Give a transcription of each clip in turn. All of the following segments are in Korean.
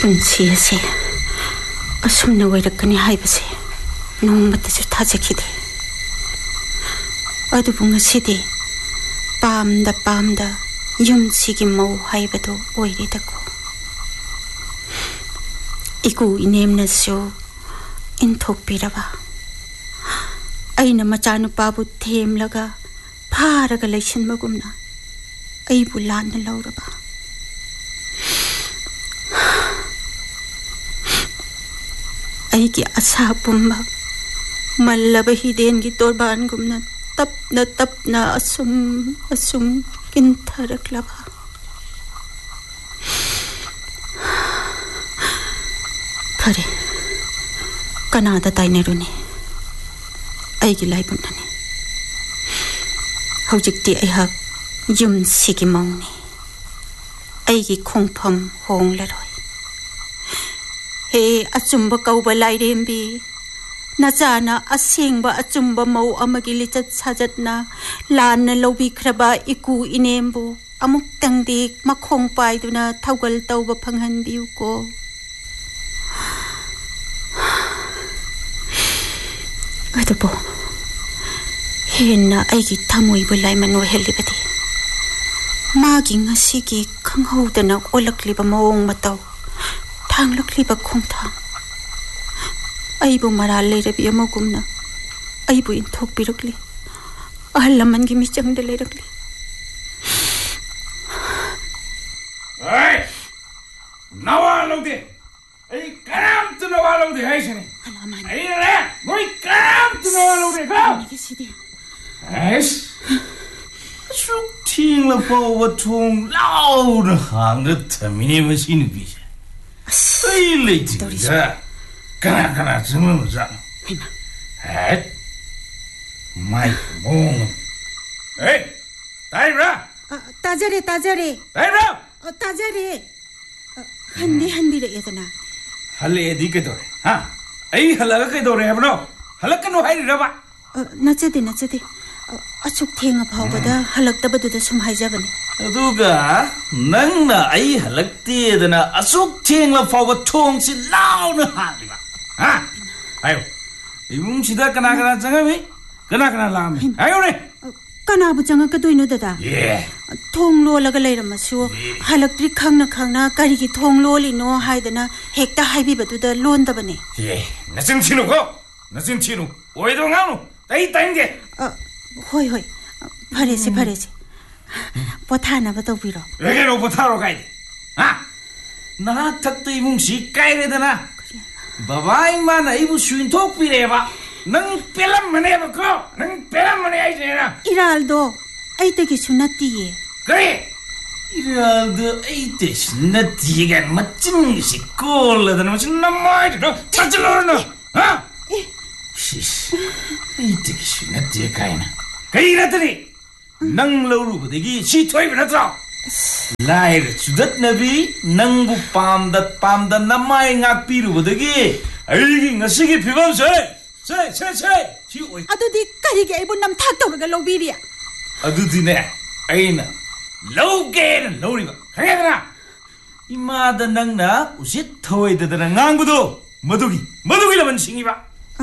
ꯄꯨꯟꯁꯤ ꯑꯁꯤ ꯑꯁꯨꯝꯅ ꯑꯣꯏꯔꯛꯀꯅꯤ ꯍꯥꯏꯕꯁꯦ ꯅꯣꯡꯃꯇꯁꯨ ꯊꯥꯖꯈꯤꯗꯦ. ꯑꯗꯨꯕꯨ ꯉꯁꯤꯗꯤ ꯄꯥꯝꯗ ꯌꯨꯝꯁꯤꯒꯤ ꯃꯧ ꯍꯥꯏꯕꯗꯨ ꯑꯣꯏꯔꯦꯗꯀꯣ. 이구 이냄나쇼 인톡비라봐. 아이나 마짜누빠부 템라가 파라가 레신 먹음나 아이부 란나 라우라봐. 아이기 아사 뿜마 말라바 히덴기 똘바안금나 tapna asum kintaраklaba. Kare kanada tainaruni aigi laibunani hojikti aihak yum sigi mauni aigi khongpham honglaroi. He achumba kauba lairembi Nazana asingba achumba mau amagi lichat sajatna lanna lobikhraba iku inembu amuk tangdi makhong paiduna thaugal tauba phanghanbiu ko. Adubo henna aigi thamoi bulai manu helibati magi ngasigi khanghaudana olakliba maong matau thanglakliba khongthang 아이부 말할래라비 어머금나 아이부 인톡비럭리 알라만 기미 짱들래럭리. 에이 나와 로디 에이 까람트 나와 로디 해시니 알라만 에이래 너희 까람트 나와 로디 가 이게 시디 에이스 슈팅라 포워퉁 라우르 항르 터미니 머신이 비자 에이 레이지가 가나 정말 자. 에이, 마이 몽. 에이, 다이라. 따자리. 다이라. 따자리. 한디래 얘들아. 할래 디게도래. 하. 에이 할라가 게도래 해보노. 할라까노 하이리라 봐. 나쩌디. 아축 탱아 파우보다 할락다바두다 숨 하이자버니. 누가 낭나 아이 할락띠에다나 아축 탱아 파우보 총시 라우는 하리바. 아, 아유, 이뭉치다 그나 장아미, 그나 라미. 아유네. 까나부 장아 그도이노다다. 예. 통로라가 레이라마쇼 할락트리 캉나 까리기 통로리노 하이드나 핵다 하이비바두다 론다바네. 예. 나sim치누 오이동하노. 따인게. 호이. 파레시. 보타나바 도비로. 왜게로 보타로 가이데. 아, 나 탁도 이뭉치 까이레다나. 바바이만 이부 수인톡비래봐. 능 뺄람만해봐 거. 능 뺄람만해 아이제나. 이랄도 아이때기 수나띠예. 그래. 이랄도 아이때 수나띠가 멋진 것이 꼴라다 무슨 남마이로 찾으러노. 어? 시시. 아이때기 수나띠에 가이나. 가이라더니 능 러루부대기 시토이브 나더라. 라이르 주덧나비 낭부 빰다 남마이 ngakpirubuda기 아이기 ngasi기 피밤세 시오이 아두디 까리게 아이부 남 탁도르가 로비리야 아두디네 아이나 로게는 로리가 강해더라 이마다 낭나 우시 토이드더라 ngangu도 머두기라만 싱이봐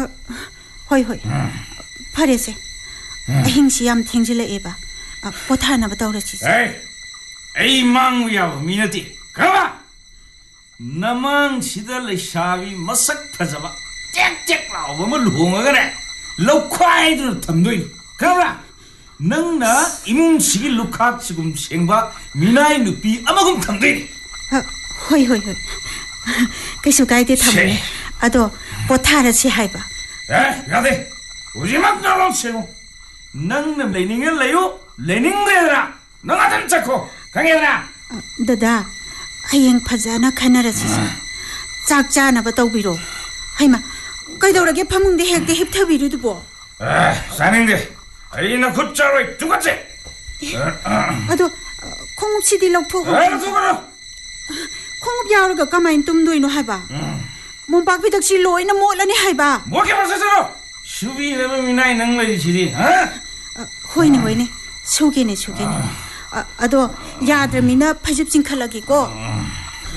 호이 파레세 행시 얌 탱질레 에바 보타나바 떠오르지 에이 망우야 미나티 가봐 나망 시달레 샤비 마삭 파자바 짹짹 라오바면 루홍아가네 럭콰이드로 탐도이 가봐 낭나 이뭉시기 루카 지금 생바 미나이 누피 아마금 탐도이 호이 그수 가이드 탐네 아도 보타라시 하이바 야데 우지막 나롱세고 낭나 레닝을 레요 레닝레라 너가 잡고 강해라 다다 하이행 파자나 카나라시사 짝짜나바 떠비로 하이마 까이도라게 파뭉데 핵데 힙타비루두보 사는데 아이나 곧자로 두가지 아도 콩읍 시디 럭토 두가라 콩읍 야우르가 까마인 tum도이노 하이바 몸박비덕시 로이나 몰라니 하이바 뭐게 봤었어 슈비라면 미나이 능력이 지리 호이네 소개네 아도 야드미나 파집진 칼라기고